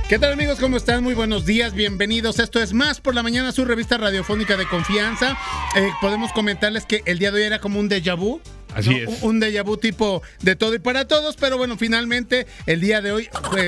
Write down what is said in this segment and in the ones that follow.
¿Qué tal, amigos? ¿Cómo están? Muy buenos días, bienvenidos. Esto es Más por la Mañana, su revista radiofónica de confianza. Podemos comentarles que el día de hoy era como un déjà vu. Así ¿no? es. Un déjà vu tipo de todo y para todos, pero bueno, finalmente el día de hoy,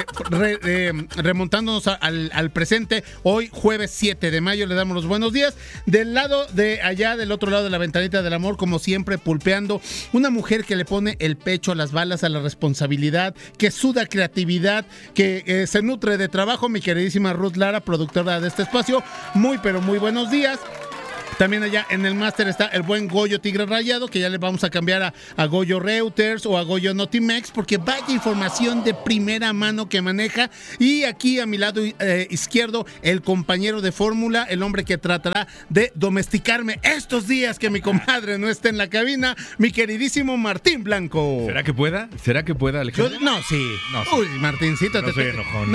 remontándonos al presente, hoy jueves 7 de mayo, le damos los buenos días. Del lado de allá, del otro lado de la ventanita del amor, como siempre, pulpeando, una mujer que le pone el pecho a las balas, a la responsabilidad, que suda creatividad, que se nutre de trabajo, mi queridísima Ruth Lara, productora de este espacio. Muy, pero muy buenos días. También allá en el máster está el buen Goyo Tigre Rayado, que ya le vamos a cambiar a Goyo Reuters o a Goyo Notimex, porque vaya información de primera mano que maneja. Y aquí a mi lado izquierdo, el compañero de fórmula, el hombre que tratará de domesticarme estos días que mi comadre no esté en la cabina, mi queridísimo Martín Blanco. ¿Será que pueda? ¿Será que pueda, Alejandro? No, sí. Uy, Martincito. No soy enojón.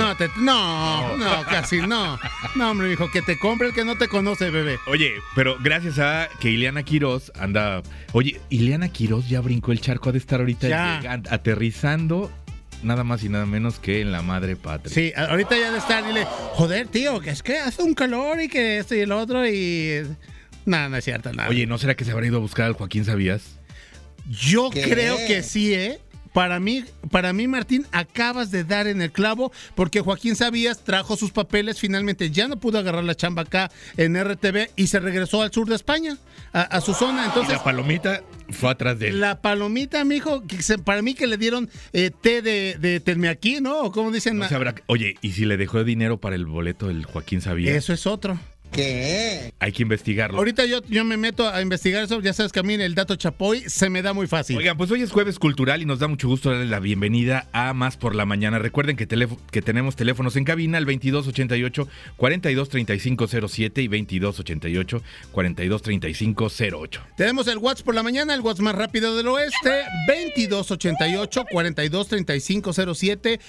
No, casi no. No, hombre, hijo, que te compre el que no te conoce, bebé. Oye, pero gracias a que Ileana Quiroz anda... Oye, Ileana Quiroz ya brincó el charco, ha de estar ahorita aterrizando nada más y nada menos que en la madre patria. Sí, ahorita ya de estar, dile, joder, tío, que es que hace un calor y que esto y el otro y... No, no es cierto, nada. Oye, ¿no será que se habrá ido a buscar al Joaquín Sabías? Yo creo que sí, ¿eh? Para mí, Martín, acabas de dar en el clavo, porque Joaquín Sabías trajo sus papeles, finalmente ya no pudo agarrar la chamba acá en RTV y se regresó al sur de España, a su zona. Entonces, y la palomita fue atrás de él. La palomita, mijo, para mí que le dieron té de tenme aquí, ¿no? ¿O cómo dicen? No sabrá. Oye, ¿y si le dejó dinero para el boleto del Joaquín Sabías? Eso es otro. ¿Qué? Hay que investigarlo. Ahorita yo me meto a investigar eso, ya sabes que a mí el dato Chapoy se me da muy fácil. Oigan, pues hoy es jueves cultural y nos da mucho gusto darle la bienvenida a Más por la Mañana. Recuerden que tenemos teléfonos en cabina, el 2288-423507 y 2288-423508. Tenemos el WhatsApp por la mañana, el WhatsApp más rápido del oeste, 2288-423507,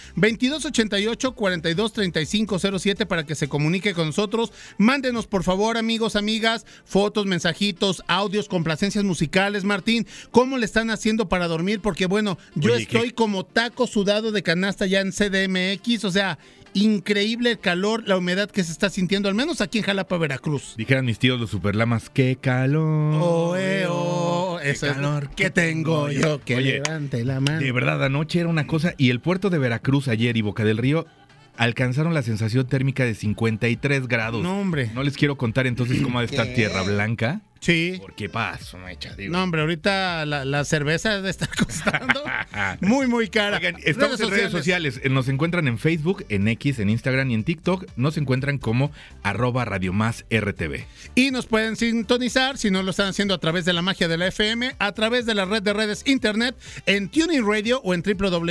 2288-423507 para que se comunique con nosotros. Mándenos, por favor, amigos, amigas, fotos, mensajitos, audios, complacencias musicales. Martín, ¿cómo le están haciendo para dormir? Porque, bueno, yo estoy como taco sudado de canasta ya en CDMX, o sea, increíble el calor, la humedad que se está sintiendo, al menos aquí en Jalapa, Veracruz. Dijeran mis tíos los superlamas, ¡qué calor! Eso es calor que tengo yo, que Oye, levante la mano. De verdad, anoche era una cosa, y el puerto de Veracruz ayer y Boca del Río alcanzaron la sensación térmica de 53 grados. No, hombre. No les quiero contar entonces cómo ha de estar Tierra Blanca. Sí. ¿Por qué paso, mecha? Digo. No, hombre, ahorita la cerveza debe estar costando muy, muy cara. Oigan, estamos en redes sociales. Nos encuentran en Facebook, en X, en Instagram y en TikTok. Nos encuentran como @RadioMásRTV. Y nos pueden sintonizar, si no lo están haciendo a través de la magia de la FM, a través de la red de redes internet, en Tuning Radio o en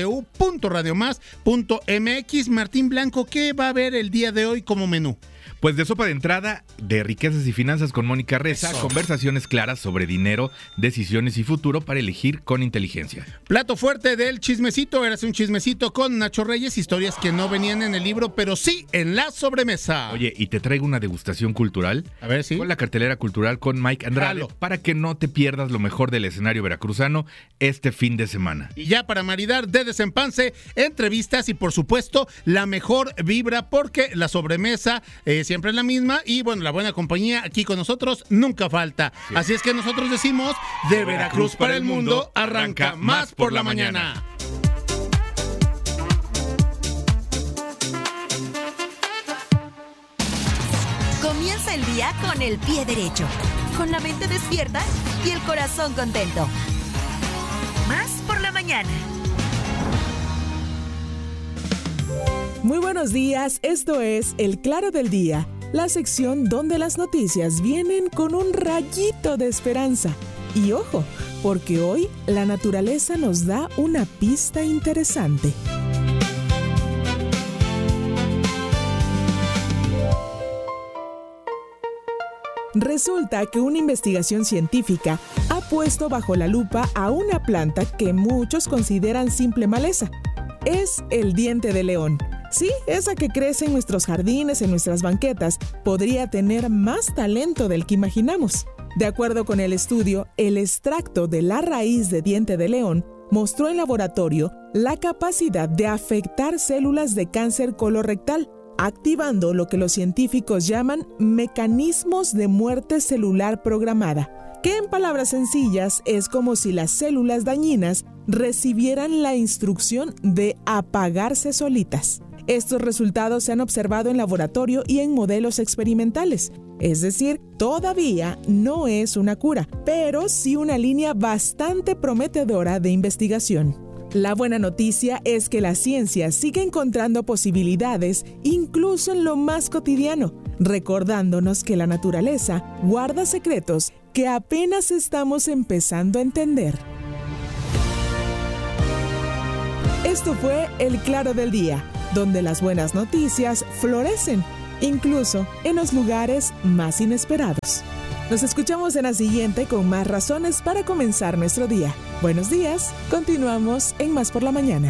www.radiomás.mx. Martín Blanco, ¿qué va a haber el día de hoy como menú? Pues de sopa de entrada, de riquezas y finanzas con Mónica Reza, conversaciones claras sobre dinero, decisiones y futuro para elegir con inteligencia. Plato fuerte del chismecito, eras un chismecito con Nacho Reyes, historias que no venían en el libro, pero sí en la sobremesa. Oye, y te traigo una degustación cultural. A ver, sí. Con la cartelera cultural con Mike Andrade, para que no te pierdas lo mejor del escenario veracruzano este fin de semana. Y ya para maridar de desempance, entrevistas y por supuesto la mejor vibra, porque la sobremesa siempre es la misma y bueno, la buena compañía aquí con nosotros nunca falta. Sí. Así es que nosotros decimos, de Veracruz para el mundo, arranca Más por la Mañana. Comienza el día con el pie derecho, con la mente despierta y el corazón contento. Más por la Mañana. Muy buenos días, esto es El Claro del Día, la sección donde las noticias vienen con un rayito de esperanza. Y ojo, porque hoy la naturaleza nos da una pista interesante. Resulta que una investigación científica ha puesto bajo la lupa a una planta que muchos consideran simple maleza. Es el diente de león. Sí, esa que crece en nuestros jardines, en nuestras banquetas, podría tener más talento del que imaginamos. De acuerdo con el estudio, el extracto de la raíz de diente de león mostró en laboratorio la capacidad de afectar células de cáncer colorectal, activando lo que los científicos llaman mecanismos de muerte celular programada, que en palabras sencillas es como si las células dañinas recibieran la instrucción de apagarse solitas. Estos resultados se han observado en laboratorio y en modelos experimentales. Es decir, todavía no es una cura, pero sí una línea bastante prometedora de investigación. La buena noticia es que la ciencia sigue encontrando posibilidades incluso en lo más cotidiano, recordándonos que la naturaleza guarda secretos que apenas estamos empezando a entender. Esto fue El Claro del Día, donde las buenas noticias florecen, incluso en los lugares más inesperados. Nos escuchamos en la siguiente con más razones para comenzar nuestro día. Buenos días, continuamos en Más por la Mañana.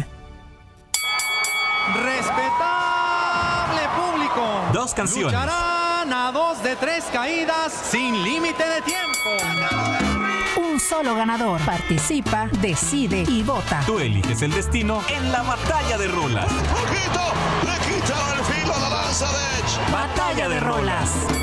Respetable público. 2 canciones. Lucharán a 2 de 3 caídas sin límite de tiempo. Un solo ganador. Participa, decide y vota. Tú eliges el destino en la batalla de rolas. Le quita el filo a la lanza de Edge. Batalla de rolas.